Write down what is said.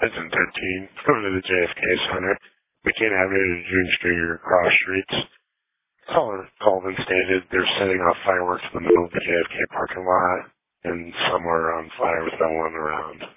President 13, going to the JFK Center. We can't have it at June Street or cross streets. Caller called and stated they're setting off fireworks in the middle of the JFK parking lot, and some are on fire with no one around.